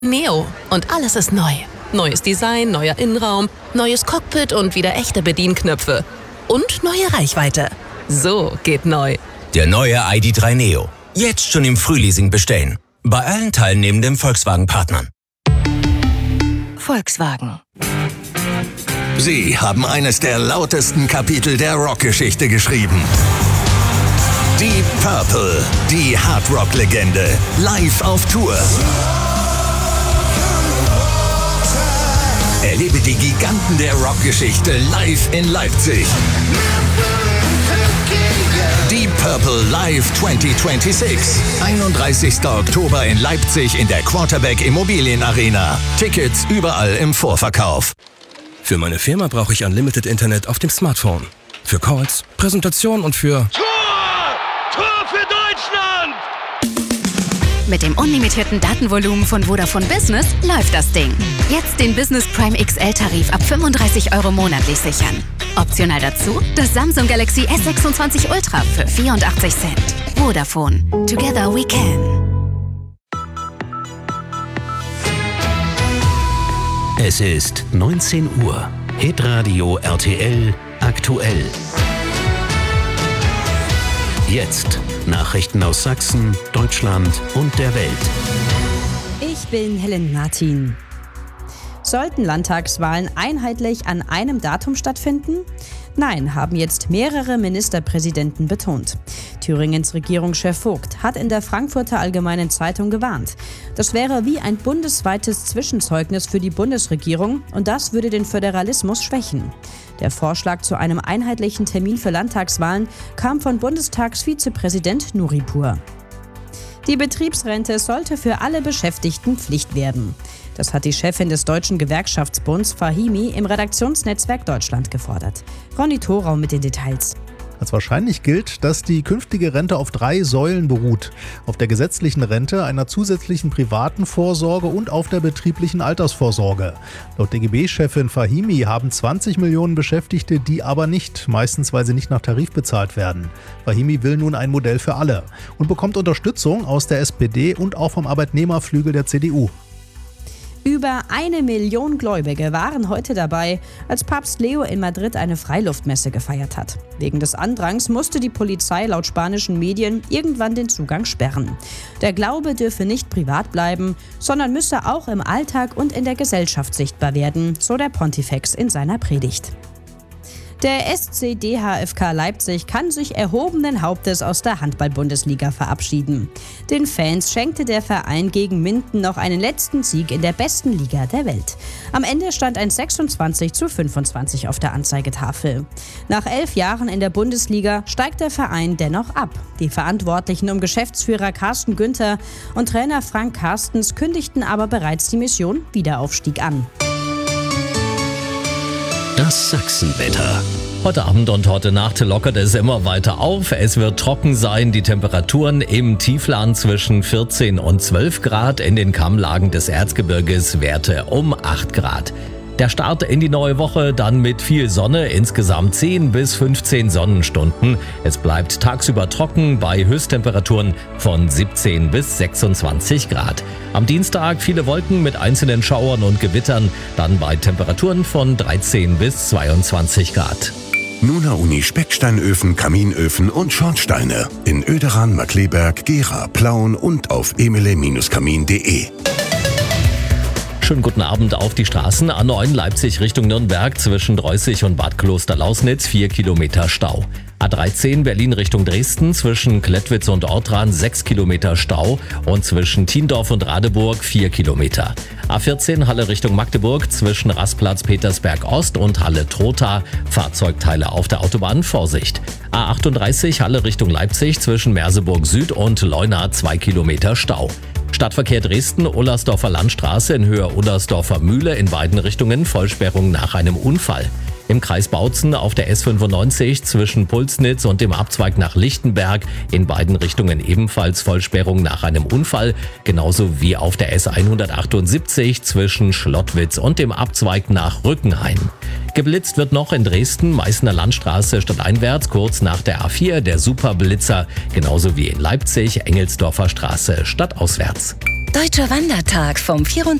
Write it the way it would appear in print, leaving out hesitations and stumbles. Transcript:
Neo und alles ist neu. Neues Design, neuer Innenraum, neues Cockpit und wieder echte Bedienknöpfe. Und neue Reichweite. So geht neu. Der neue ID.3 Neo. Jetzt schon im Frühleasing bestellen. Bei allen teilnehmenden Volkswagen-Partnern. Volkswagen. Sie haben eines der lautesten Kapitel der Rockgeschichte geschrieben. Deep Purple, die Hardrock-Legende, live auf Tour. Erlebe die Giganten der Rockgeschichte live in Leipzig. Deep Purple Live 2026. 31. Oktober in Leipzig in der Quarterback Immobilienarena. Tickets überall im Vorverkauf. Für meine Firma brauche ich Unlimited Internet auf dem Smartphone. Für Calls, Präsentation und für... Tor für Deutschland! Mit dem unlimitierten Datenvolumen von Vodafone Business läuft das Ding. Jetzt den Business Prime XL-Tarif ab 35 € monatlich sichern. Optional dazu das Samsung Galaxy S26 Ultra für 84 Cent. Vodafone. Together we can. Es ist 19 Uhr. Hitradio RTL aktuell. Jetzt Nachrichten aus Sachsen, Deutschland und der Welt. Ich bin Helen Martin. Sollten Landtagswahlen einheitlich an einem Datum stattfinden? Nein, haben jetzt mehrere Ministerpräsidenten betont. Thüringens Regierungschef Vogt hat in der Frankfurter Allgemeinen Zeitung gewarnt. Das wäre wie ein bundesweites Zwischenzeugnis für die Bundesregierung und das würde den Föderalismus schwächen. Der Vorschlag zu einem einheitlichen Termin für Landtagswahlen kam von Bundestagsvizepräsident Nuripur. Die Betriebsrente sollte für alle Beschäftigten Pflicht werden. Das hat die Chefin des Deutschen Gewerkschaftsbunds Fahimi im Redaktionsnetzwerk Deutschland gefordert. Ronny Thorau mit den Details. Als wahrscheinlich gilt, dass die künftige Rente auf 3 Säulen beruht. Auf der gesetzlichen Rente, einer zusätzlichen privaten Vorsorge und auf der betrieblichen Altersvorsorge. Laut DGB-Chefin Fahimi haben 20 Millionen Beschäftigte die aber nicht, meistens weil sie nicht nach Tarif bezahlt werden. Fahimi will nun ein Modell für alle und bekommt Unterstützung aus der SPD und auch vom Arbeitnehmerflügel der CDU. Über 1 Million Gläubige waren heute dabei, als Papst Leo in Madrid eine Freiluftmesse gefeiert hat. Wegen des Andrangs musste die Polizei laut spanischen Medien irgendwann den Zugang sperren. Der Glaube dürfe nicht privat bleiben, sondern müsse auch im Alltag und in der Gesellschaft sichtbar werden, so der Pontifex in seiner Predigt. Der SC DHFK Leipzig kann sich erhobenen Hauptes aus der Handball-Bundesliga verabschieden. Den Fans schenkte der Verein gegen Minden noch einen letzten Sieg in der besten Liga der Welt. Am Ende stand ein 26:25 auf der Anzeigetafel. Nach 11 Jahren in der Bundesliga steigt der Verein dennoch ab. Die Verantwortlichen um Geschäftsführer Carsten Günther und Trainer Frank Carstens kündigten aber bereits die Mission Wiederaufstieg an. Das Sachsenwetter. Heute Abend und heute Nacht lockert es immer weiter auf. Es wird trocken sein. Die Temperaturen im Tiefland zwischen 14 und 12 Grad. In den Kammlagen des Erzgebirges Werte um 8 Grad. Der Start in die neue Woche dann mit viel Sonne, insgesamt 10 bis 15 Sonnenstunden. Es bleibt tagsüber trocken bei Höchsttemperaturen von 17 bis 26 Grad. Am Dienstag viele Wolken mit einzelnen Schauern und Gewittern, dann bei Temperaturen von 13 bis 22 Grad. Nuna Uni Specksteinöfen, Kaminöfen und Schornsteine in Oederan, Markkleeberg, Gera, Plauen und auf emele-kamin.de. Schönen guten Abend auf die Straßen. A9 Leipzig Richtung Nürnberg zwischen Dreußig und Bad Kloster-Lausnitz 4 Kilometer Stau. A13 Berlin Richtung Dresden zwischen Klettwitz und Ortran 6 Kilometer Stau und zwischen Tiendorf und Radeburg 4 Kilometer. A14 Halle Richtung Magdeburg zwischen Rastplatz Petersberg Ost und Halle Trotha Fahrzeugteile auf der Autobahn Vorsicht. A38 Halle Richtung Leipzig zwischen Merseburg Süd und Leuna 2 Kilometer Stau. Stadtverkehr Dresden, Ullersdorfer Landstraße in Höhe Ullersdorfer Mühle in beiden Richtungen Vollsperrung nach einem Unfall. Im Kreis Bautzen auf der S95 zwischen Pulsnitz und dem Abzweig nach Lichtenberg in beiden Richtungen ebenfalls Vollsperrung nach einem Unfall, genauso wie auf der S178 zwischen Schlottwitz und dem Abzweig nach Rückenhain. Geblitzt wird noch in Dresden, Meißner Landstraße stadteinwärts, kurz nach der A4 der Superblitzer, genauso wie in Leipzig, Engelsdorfer Straße stadtauswärts. Deutscher Wandertag vom 24.